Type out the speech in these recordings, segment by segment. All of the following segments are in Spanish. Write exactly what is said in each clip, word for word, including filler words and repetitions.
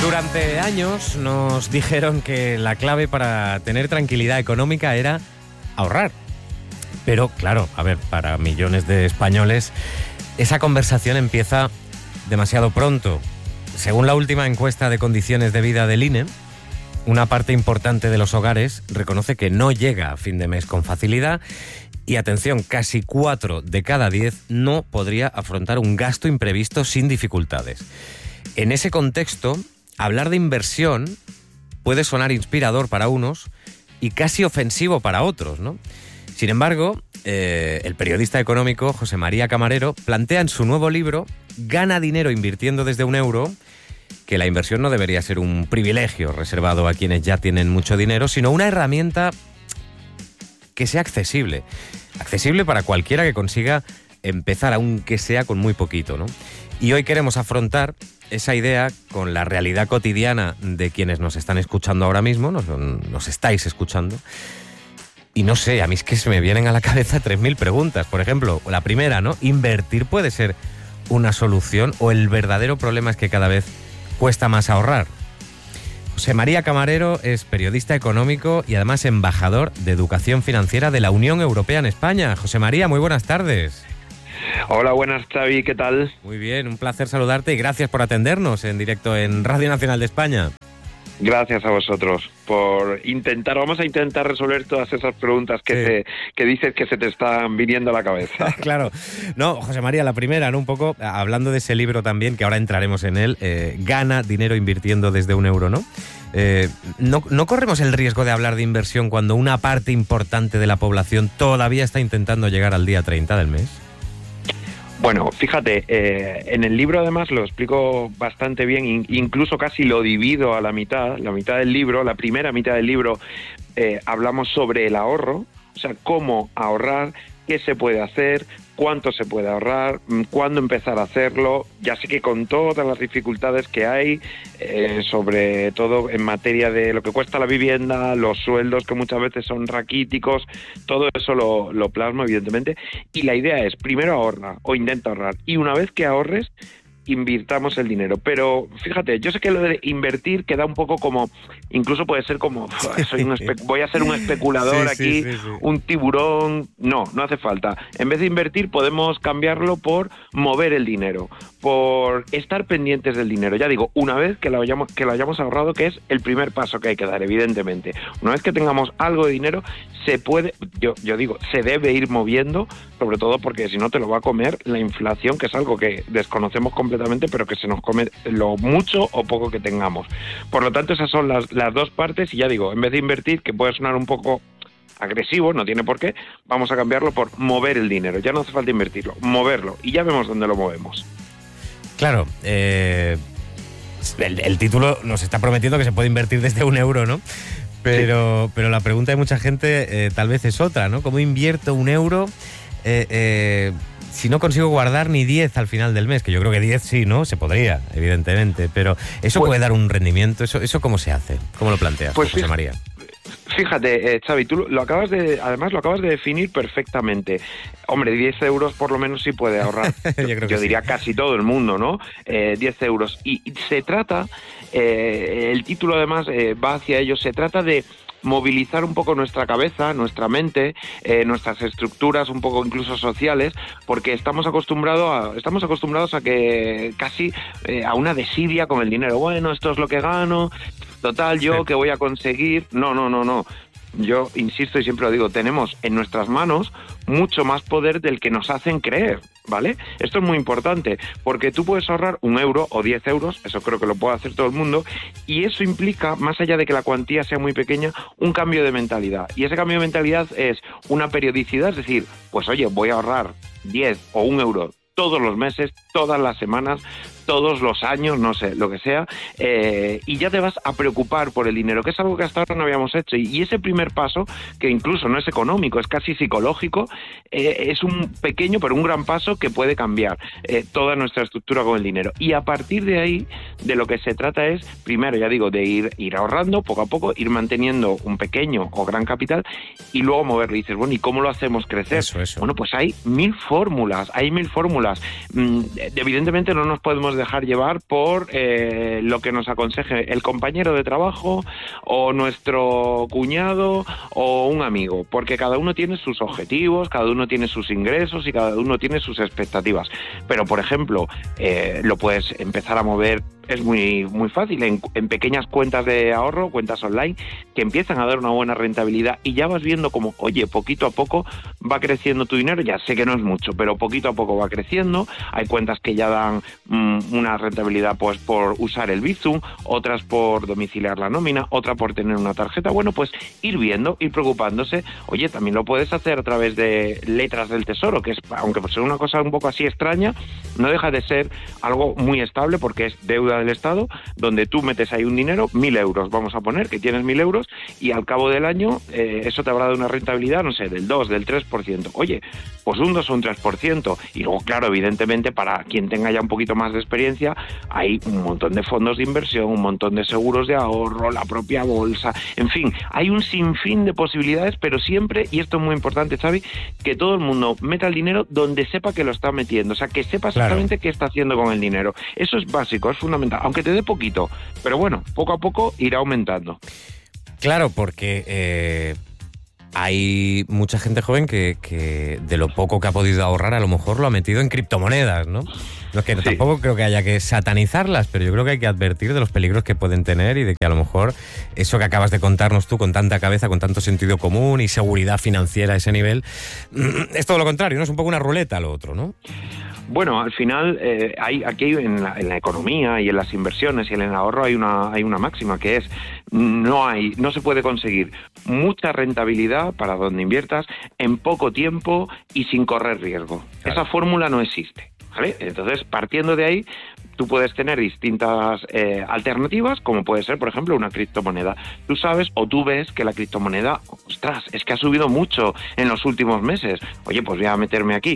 Durante años nos dijeron que la clave para tener tranquilidad económica era ahorrar. Pero claro, a ver, para millones de españoles esa conversación empieza demasiado pronto. Según la última encuesta de condiciones de vida del I N E, una parte importante de los hogares reconoce que no llega a fin de mes con facilidad y, atención, casi cuatro de cada diez no podría afrontar un gasto imprevisto sin dificultades. En ese contexto, hablar de inversión puede sonar inspirador para unos y casi ofensivo para otros, ¿no? Sin embargo, eh, el periodista económico José María Camarero plantea en su nuevo libro Gana dinero invirtiendo desde un euro que la inversión no debería ser un privilegio reservado a quienes ya tienen mucho dinero, sino una herramienta que sea accesible. Accesible para cualquiera que consiga empezar, aunque sea con muy poquito, ¿no? Y hoy queremos afrontar esa idea con la realidad cotidiana de quienes nos están escuchando ahora mismo, nos, nos estáis escuchando. Y no sé, a mí es que se me vienen a la cabeza tres mil preguntas. Por ejemplo, la primera, ¿no? ¿Invertir puede ser una solución o el verdadero problema es que cada vez cuesta más ahorrar? José María Camarero es periodista económico y además embajador de educación financiera de la Unión Europea en España. José María, muy buenas tardes. Hola, buenas, Xavi, ¿qué tal? Muy bien, un placer saludarte y gracias por atendernos en directo en Radio Nacional de España. Gracias a vosotros por intentar, vamos a intentar resolver todas esas preguntas que, sí. te, que dices que se te están viniendo a la cabeza. Claro. No, José María, la primera, ¿no? Un poco, hablando de ese libro también, que ahora entraremos en él, eh, Gana dinero invirtiendo desde un euro, ¿no? Eh, ¿no? ¿No corremos el riesgo de hablar de inversión cuando una parte importante de la población todavía está intentando llegar al día treinta del mes? Bueno, fíjate, eh, en el libro además lo explico bastante bien, in, incluso casi lo divido a la mitad, la mitad del libro, la primera mitad del libro, eh, hablamos sobre el ahorro, o sea, cómo ahorrar, qué se puede hacer, cuánto se puede ahorrar, cuándo empezar a hacerlo. Ya sé que con todas las dificultades que hay, eh, sobre todo en materia de lo que cuesta la vivienda, los sueldos que muchas veces son raquíticos, todo eso lo, lo plasmo evidentemente. Y la idea es, primero ahorra o intenta ahorrar. Y una vez que ahorres, invirtamos el dinero. Pero fíjate, yo sé que lo de invertir queda un poco como, incluso puede ser como soy un espe- voy a ser un especulador sí, aquí, sí, sí, sí. un tiburón. No, no hace falta. En vez de invertir podemos cambiarlo por mover el dinero, por estar pendientes del dinero. Ya digo, una vez que lo hayamos, que lo hayamos ahorrado, que es el primer paso que hay que dar, evidentemente. Una vez que tengamos algo de dinero, se puede, yo, yo digo, se debe ir moviendo, sobre todo porque si no te lo va a comer la inflación, que es algo que desconocemos completamente completamente, pero que se nos come lo mucho o poco que tengamos. Por lo tanto, esas son las, las dos partes y ya digo, en vez de invertir, que puede sonar un poco agresivo, no tiene por qué, vamos a cambiarlo por mover el dinero. Ya no hace falta invertirlo, moverlo y ya vemos dónde lo movemos. Claro, eh, el, el título nos está prometiendo que se puede invertir desde un euro, ¿no? Pero, sí. pero la pregunta de mucha gente eh, tal vez es otra, ¿no? ¿Cómo invierto un euro eh, eh, si no consigo guardar ni diez al final del mes? Que yo creo que diez sí, ¿no? Se podría, evidentemente, pero ¿eso pues, puede dar un rendimiento? ¿Eso, eso cómo se hace? ¿Cómo lo planteas, pues, José María? Fíjate, eh, Xavi, tú lo acabas de, además lo acabas de definir perfectamente. Hombre, diez euros por lo menos sí puede ahorrar. yo creo yo diría sí. Casi todo el mundo, ¿no? Eh, diez euros. Y, y se trata, eh, el título además eh, va hacia ello, se trata de movilizar un poco nuestra cabeza, nuestra mente, eh, nuestras estructuras un poco incluso sociales, porque estamos acostumbrados a, estamos acostumbrados a que casi eh, a una desidia con el dinero. Bueno, esto es lo que gano, total, yo sí. ¿Qué voy a conseguir? No, no, no, no. Yo insisto y siempre lo digo, tenemos en nuestras manos mucho más poder del que nos hacen creer, ¿vale? Esto es muy importante, porque tú puedes ahorrar un euro o diez euros, eso creo que lo puede hacer todo el mundo, y eso implica, más allá de que la cuantía sea muy pequeña, un cambio de mentalidad. Y ese cambio de mentalidad es una periodicidad, es decir, pues oye, voy a ahorrar diez o un euro todos los meses, todas las semanas, todos los años, no sé, lo que sea, eh, y ya te vas a preocupar por el dinero, que es algo que hasta ahora no habíamos hecho. Y, y ese primer paso, que incluso no es económico, es casi psicológico, eh, es un pequeño pero un gran paso que puede cambiar eh, toda nuestra estructura con el dinero. Y a partir de ahí de lo que se trata es, primero, ya digo, de ir, ir ahorrando poco a poco, ir manteniendo un pequeño o gran capital y luego moverlo. Y dices, bueno, ¿y cómo lo hacemos crecer? Eso, eso. Bueno, pues hay mil fórmulas, hay mil fórmulas. Mm, evidentemente no nos podemos dejar llevar por eh, lo que nos aconseje el compañero de trabajo o nuestro cuñado o un amigo, porque cada uno tiene sus objetivos, cada uno tiene sus ingresos y cada uno tiene sus expectativas. Pero, por ejemplo, eh, lo puedes empezar a mover, es muy muy fácil, en, en pequeñas cuentas de ahorro, cuentas online, que empiezan a dar una buena rentabilidad y ya vas viendo como, oye, poquito a poco va creciendo tu dinero, ya sé que no es mucho, pero poquito a poco va creciendo. Hay cuentas que ya dan mmm, una rentabilidad pues por usar el Bizum, otras por domiciliar la nómina, otra por tener una tarjeta. Bueno, pues ir viendo, ir preocupándose. Oye, también lo puedes hacer a través de letras del tesoro, que es, aunque por ser una cosa un poco así extraña, no deja de ser algo muy estable porque es deuda del Estado, donde tú metes ahí un dinero, mil euros, vamos a poner que tienes mil euros, y al cabo del año eh, eso te habrá dado una rentabilidad, no sé, del dos, del tres por ciento. Oye, pues un dos o un tres por ciento. Y luego, claro, evidentemente, para quien tenga ya un poquito más de experiencia, hay un montón de fondos de inversión, un montón de seguros de ahorro, la propia bolsa, en fin, hay un sinfín de posibilidades, pero siempre, y esto es muy importante, Xavi, que todo el mundo meta el dinero donde sepa que lo está metiendo, o sea, que sepa exactamente claro qué está haciendo con el dinero. Eso es básico, es fundamental, aunque te dé poquito, pero bueno, poco a poco irá aumentando. Claro, porque eh, hay mucha gente joven que, que de lo poco que ha podido ahorrar a lo mejor lo ha metido en criptomonedas, ¿no? No es que sí. Tampoco creo que haya que satanizarlas, pero yo creo que hay que advertir de los peligros que pueden tener y de que a lo mejor eso que acabas de contarnos tú con tanta cabeza, con tanto sentido común y seguridad financiera a ese nivel, es todo lo contrario, ¿no? Es un poco una ruleta lo otro, ¿no? Bueno, al final, eh, hay aquí en la, en la economía y en las inversiones y en el ahorro hay una hay una máxima que es no hay no se puede conseguir mucha rentabilidad para donde inviertas en poco tiempo y sin correr riesgo. Claro. Esa fórmula no existe, ¿vale? Entonces, partiendo de ahí, tú puedes tener distintas eh, alternativas, como puede ser, por ejemplo, una criptomoneda. Tú sabes o tú ves que la criptomoneda, ostras, es que ha subido mucho en los últimos meses. Oye, pues voy a meterme aquí.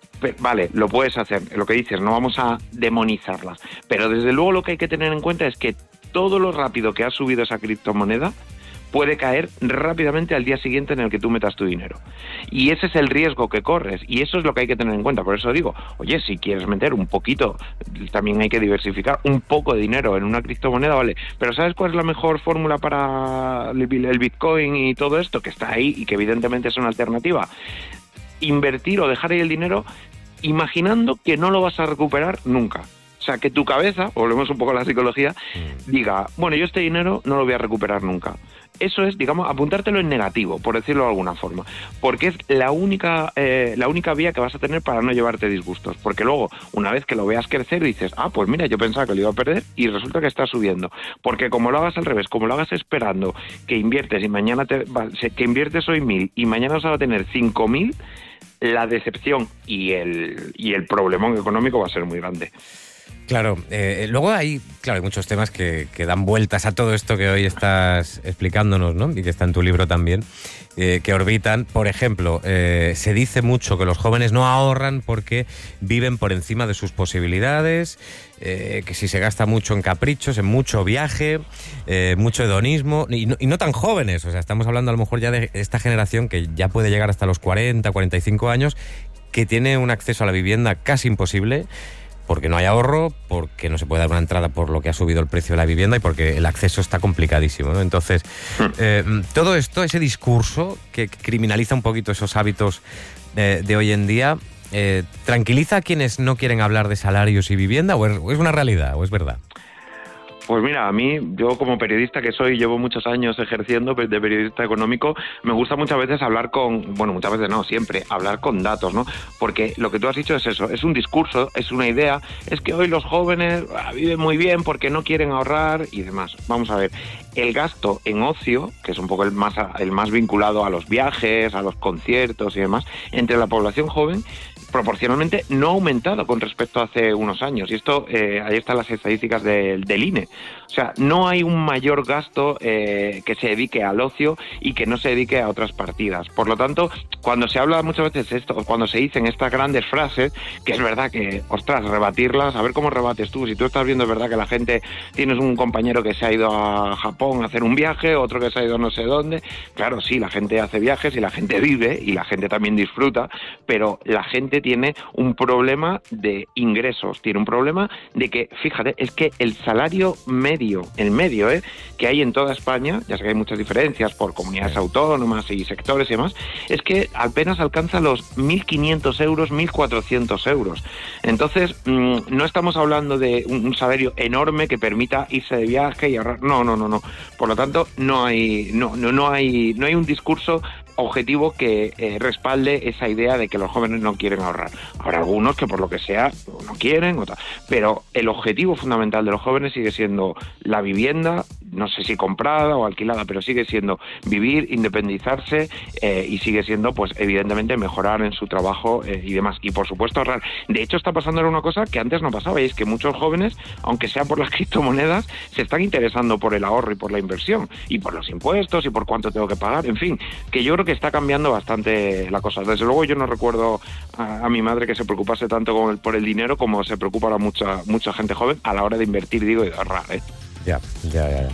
Vale, lo puedes hacer, lo que dices, no vamos a demonizarlas, pero desde luego lo que hay que tener en cuenta es que todo lo rápido que ha subido esa criptomoneda puede caer rápidamente al día siguiente en el que tú metas tu dinero. Y ese es el riesgo que corres, y eso es lo que hay que tener en cuenta. Por eso digo, oye, si quieres meter un poquito, también hay que diversificar un poco de dinero en una criptomoneda, vale, pero ¿sabes cuál es la mejor fórmula para el Bitcoin y todo esto? Que está ahí y que evidentemente es una alternativa. Invertir o dejar ahí el dinero imaginando que no lo vas a recuperar nunca. O sea, que tu cabeza, volvemos un poco a la psicología, diga, bueno, yo este dinero no lo voy a recuperar nunca. Eso es, digamos, apuntártelo en negativo, por decirlo de alguna forma, porque es la única eh, la única vía que vas a tener para no llevarte disgustos, porque luego, una vez que lo veas crecer, dices, ah, pues mira, yo pensaba que lo iba a perder y resulta que está subiendo, porque como lo hagas al revés, como lo hagas esperando que inviertes y mañana te va, que inviertes hoy mil y mañana vas a tener cinco mil, la decepción y el, y el problemón económico va a ser muy grande. Claro, eh, luego hay, claro, hay muchos temas que, que dan vueltas a todo esto que hoy estás explicándonos, ¿no? Y que está en tu libro también, eh, que orbitan. Por ejemplo, eh, se dice mucho que los jóvenes no ahorran porque viven por encima de sus posibilidades, eh, que si se gasta mucho en caprichos, en mucho viaje, eh, mucho hedonismo, y no, y no tan jóvenes, o sea, estamos hablando a lo mejor ya de esta generación que ya puede llegar hasta los cuarenta, cuarenta y cinco años, que tiene un acceso a la vivienda casi imposible, porque no hay ahorro, porque no se puede dar una entrada por lo que ha subido el precio de la vivienda y porque el acceso está complicadísimo, ¿no? Entonces, eh, todo esto, ese discurso que criminaliza un poquito esos hábitos de, de hoy en día, eh, ¿tranquiliza a quienes no quieren hablar de salarios y vivienda o es, o es una realidad o es verdad? Pues mira, a mí, yo como periodista que soy, llevo muchos años ejerciendo de periodista económico, me gusta muchas veces hablar con, bueno, muchas veces no, siempre, hablar con datos, ¿no? Porque lo que tú has dicho es eso, es un discurso, es una idea, es que hoy los jóvenes ah, viven muy bien porque no quieren ahorrar y demás. Vamos a ver, el gasto en ocio, que es un poco el más, el más vinculado a los viajes, a los conciertos y demás, entre la población joven, proporcionalmente no ha aumentado con respecto a hace unos años. Y esto, eh, ahí están las estadísticas del, del I N E. O sea, no hay un mayor gasto eh, que se dedique al ocio y que no se dedique a otras partidas. Por lo tanto, cuando se habla muchas veces esto, cuando se dicen estas grandes frases, que es verdad que, ostras, rebatirlas, a ver cómo rebates tú. Si tú estás viendo, es verdad que la gente, tienes un compañero que se ha ido a Japón a hacer un viaje, otro que se ha ido no sé dónde. Claro, sí, la gente hace viajes y la gente vive y la gente también disfruta, pero la gente tiene un problema de ingresos, tiene un problema de que, fíjate, es que el salario medio, el medio, ¿eh? que hay en toda España, ya sé que hay muchas diferencias por comunidades autónomas y sectores y demás, es que apenas alcanza los mil quinientos euros, mil cuatrocientos euros. Entonces, mmm, no estamos hablando de un salario enorme que permita irse de viaje y ahorrar. No, no, no, no. Por lo tanto, no hay, no, no, no hay, no hay un discurso objetivo que eh, respalde esa idea de que los jóvenes no quieren ahorrar. Habrá algunos que por lo que sea no quieren, o tal, pero el objetivo fundamental de los jóvenes sigue siendo la vivienda, no sé si comprada o alquilada, pero sigue siendo vivir, independizarse eh, y sigue siendo, pues evidentemente, mejorar en su trabajo eh, y demás. Y por supuesto ahorrar. De hecho, está pasando una cosa que antes no pasaba, y es que muchos jóvenes, aunque sea por las criptomonedas, se están interesando por el ahorro y por la inversión, y por los impuestos y por cuánto tengo que pagar, en fin, que yo creo que que está cambiando bastante la cosa. Desde luego yo no recuerdo a, a mi madre que se preocupase tanto con el, por el dinero como se preocupa ahora mucha mucha gente joven a la hora de invertir, digo, y de ahorrar, ¿eh? Ya, ya, ya.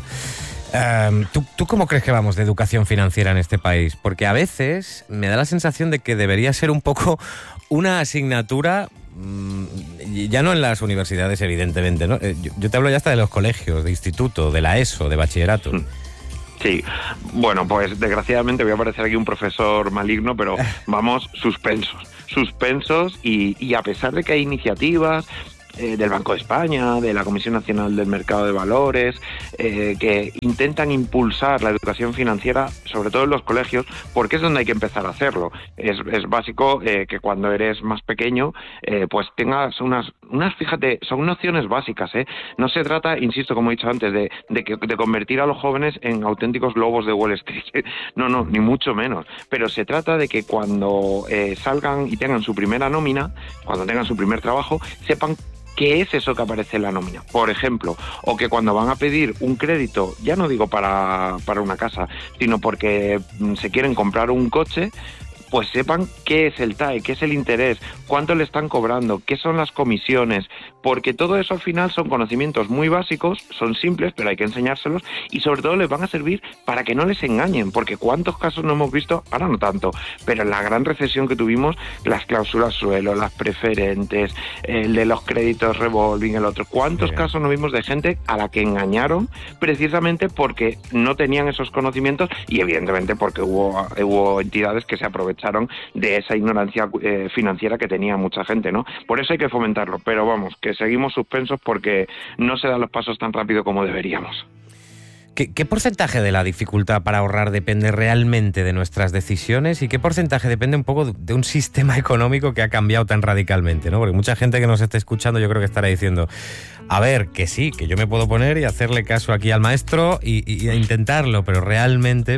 ya. Um, ¿tú, ¿Tú cómo crees que vamos de educación financiera en este país? Porque a veces me da la sensación de que debería ser un poco una asignatura, mmm, ya no en las universidades, evidentemente, ¿no? Yo, yo te hablo ya hasta de los colegios, de instituto, de la ESO, de bachillerato. Mm. Sí, bueno, pues desgraciadamente voy a parecer aquí un profesor maligno, pero vamos, suspensos, suspensos y, y a pesar de que hay iniciativas eh, del Banco de España, de la Comisión Nacional del Mercado de Valores, eh, que intentan impulsar la educación financiera, sobre todo en los colegios, porque es donde hay que empezar a hacerlo. Es, es básico eh, que cuando eres más pequeño, eh, pues tengas unas, unas, fíjate, son nociones básicas, ¿eh? No se trata, insisto, como he dicho antes, de, de, que, de convertir a los jóvenes en auténticos lobos de Wall Street. No, no, ni mucho menos. Pero se trata de que cuando eh, salgan y tengan su primera nómina, cuando tengan su primer trabajo, sepan ¿qué es eso que aparece en la nómina? Por ejemplo, o que cuando van a pedir un crédito, ya no digo para, para una casa, sino porque se quieren comprar un coche, pues sepan qué es el T A E, qué es el interés, cuánto le están cobrando, qué son las comisiones, porque todo eso al final son conocimientos muy básicos, son simples, pero hay que enseñárselos y sobre todo les van a servir para que no les engañen, porque cuántos casos no hemos visto, ahora no tanto, pero en la gran recesión que tuvimos, las cláusulas suelo, las preferentes, el de los créditos revolving, el otro, cuántos Bien. casos no vimos de gente a la que engañaron precisamente porque no tenían esos conocimientos y evidentemente porque hubo, hubo entidades que se aprovecharon de esa ignorancia eh, financiera que tenía mucha gente, ¿no? Por eso hay que fomentarlo, pero vamos, que seguimos suspensos porque no se dan los pasos tan rápido como deberíamos. ¿Qué, ¿Qué porcentaje de la dificultad para ahorrar depende realmente de nuestras decisiones y qué porcentaje depende un poco de un sistema económico que ha cambiado tan radicalmente, ¿no? Porque mucha gente que nos está escuchando yo creo que estará diciendo, a ver, que sí, que yo me puedo poner y hacerle caso aquí al maestro y, y, y intentarlo, pero realmente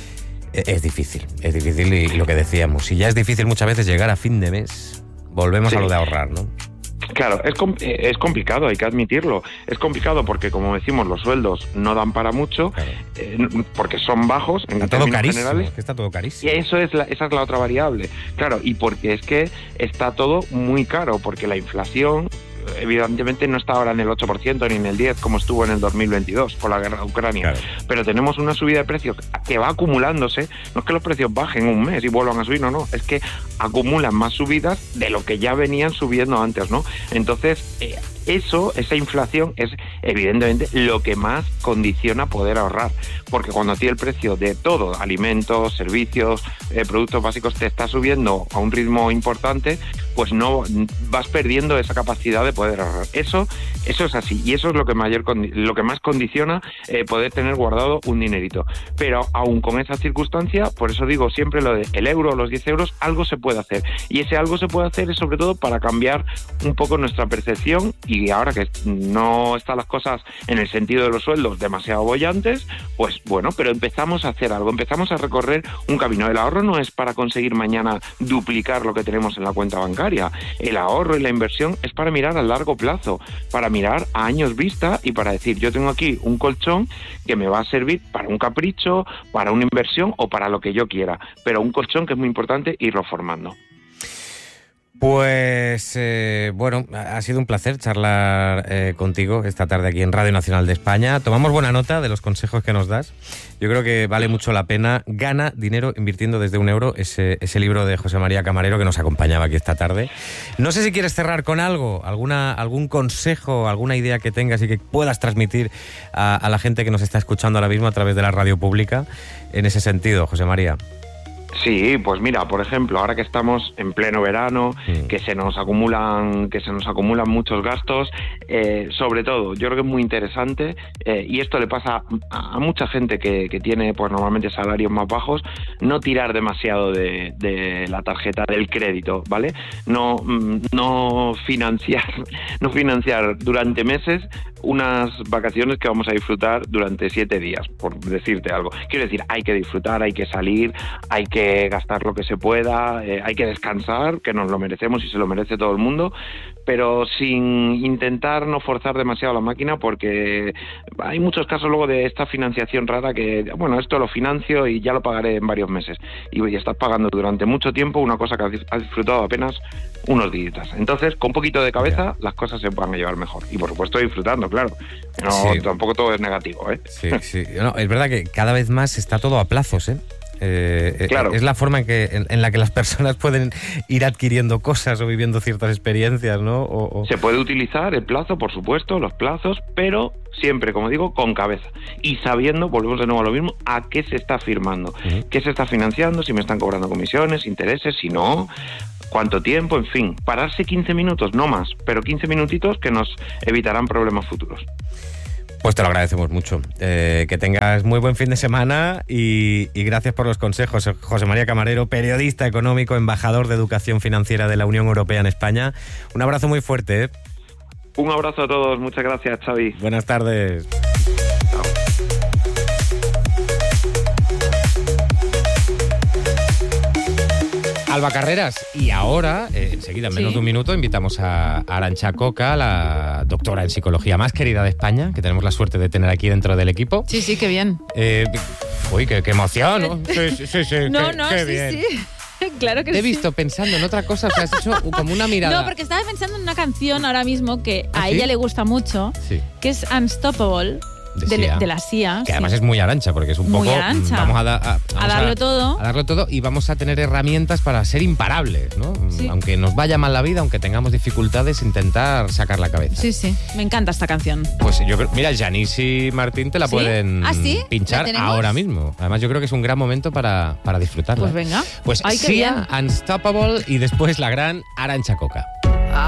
es difícil, es difícil y lo que decíamos, si ya es difícil muchas veces llegar a fin de mes, volvemos sí. a lo de ahorrar, ¿no? Claro, es, es complicado, hay que admitirlo. Es complicado porque, como decimos, los sueldos no dan para mucho, claro. eh, porque son bajos en está todo carísimo, generales. Es que está todo carísimo. Y eso es la, esa es la otra variable. Claro, y porque es que está todo muy caro, porque la inflación evidentemente no está ahora en el ocho por ciento ni en el diez por ciento como estuvo en el dos mil veintidós por la guerra de Ucrania, claro. pero tenemos una subida de precios que va acumulándose. No es que los precios bajen un mes y vuelvan a subir, no, no, es que acumulan más subidas de lo que ya venían subiendo antes, ¿no? Entonces, eh, eso, esa inflación es evidentemente lo que más condiciona poder ahorrar, porque cuando a ti el precio de todo, alimentos, servicios, eh, productos básicos, te está subiendo a un ritmo importante, pues no vas perdiendo esa capacidad de poder ahorrar. Eso, eso es así, y eso es lo que mayor lo que más condiciona eh, poder tener guardado un dinerito. Pero aún con esa circunstancia, por eso digo siempre lo de el euro, los diez euros, algo se puede hacer, y ese algo se puede hacer es sobre todo para cambiar un poco nuestra percepción y y ahora que no están las cosas en el sentido de los sueldos demasiado bollantes, pues bueno, pero empezamos a hacer algo, empezamos a recorrer un camino. El ahorro no es para conseguir mañana duplicar lo que tenemos en la cuenta bancaria. El ahorro y la inversión es para mirar a largo plazo, para mirar a años vista y para decir, yo tengo aquí un colchón que me va a servir para un capricho, para una inversión o para lo que yo quiera, pero un colchón que es muy importante irlo formando. Pues eh, bueno, ha sido un placer charlar eh, contigo esta tarde aquí en Radio Nacional de España. Tomamos buena nota de los consejos que nos das. Yo creo que vale mucho la pena. Gana dinero invirtiendo desde un euro, ese, ese libro de José María Camarero que nos acompañaba aquí esta tarde. No sé si quieres cerrar con algo, alguna algún consejo, alguna idea que tengas y que puedas transmitir a, a la gente que nos está escuchando ahora mismo a través de la radio pública en ese sentido, José María. Sí, pues mira, por ejemplo, ahora que estamos en pleno verano, mm. que se nos acumulan, que se nos acumulan muchos gastos, eh, sobre todo, yo creo que es muy interesante, eh, y esto le pasa a, a mucha gente que, que tiene, pues normalmente salarios más bajos, no tirar demasiado de, de la tarjeta del crédito, ¿vale? No, no financiar, no financiar durante meses unas vacaciones que vamos a disfrutar durante siete días, por decirte algo. Quiero decir, hay que disfrutar, hay que salir, hay que gastar lo que se pueda, eh, hay que descansar, que nos lo merecemos y se lo merece todo el mundo, pero sin intentar no forzar demasiado la máquina, porque hay muchos casos luego de esta financiación rara que, bueno, esto lo financio y ya lo pagaré en varios meses, y, y estás pagando durante mucho tiempo una cosa que has disfrutado apenas unos días. Entonces, con un poquito de cabeza, las cosas se van a llevar mejor, y por supuesto disfrutando, claro, no, sí. Tampoco todo es negativo, ¿eh? Sí, sí. No, es verdad que cada vez más está todo a plazos, ¿eh? Eh, claro. Es la forma en, que, en, en la que las personas pueden ir adquiriendo cosas o viviendo ciertas experiencias, ¿no? O, o... Se puede utilizar el plazo, por supuesto, los plazos, pero siempre, como digo, con cabeza y sabiendo, volvemos de nuevo a lo mismo, a qué se está firmando, uh-huh. qué se está financiando, si me están cobrando comisiones, intereses, si no, cuánto tiempo, en fin, pararse quince minutos, no más, pero quince minutitos que nos evitarán problemas futuros. Pues te lo agradecemos mucho. Eh, que tengas muy buen fin de semana y, y gracias por los consejos. José María Camarero, periodista económico, embajador de Educación Financiera de la Unión Europea en España. Un abrazo muy fuerte, ¿eh? Un abrazo a todos. Muchas gracias, Xavi. Buenas tardes. Chao. Alba Carreras. Y ahora, eh, enseguida, en menos sí. de un minuto, invitamos a Arantxa Coca, la doctora en psicología más querida de España, que tenemos la suerte de tener aquí dentro del equipo. Sí, sí, qué bien. Eh, uy, qué, qué emoción, ¿no? Sí, sí, sí, sí no, qué, no, qué sí, bien. sí. Claro que Te he sí. visto pensando en otra cosa, o sea, has hecho como una mirada. No, porque estaba pensando en una canción ahora mismo que ¿Ah, a sí? ella le gusta mucho, sí. que es Unstoppable. De, de, de la S I A. Que además sí. es muy Arantxa, porque es un muy poco... Arantxa. Vamos a, da, a, vamos a darlo a, todo. A darlo todo y vamos a tener herramientas para ser imparables, ¿no? Sí. Aunque nos vaya mal la vida, aunque tengamos dificultades, intentar sacar la cabeza. Sí, sí. Me encanta esta canción. Pues yo creo... Mira, Janice y Martín te la ¿Sí? pueden ¿Ah, sí? pinchar ahora mismo. Además, yo creo que es un gran momento para, para disfrutarla. Pues venga. Pues Ay, S I A, Unstoppable y después la gran Arantxa Coca.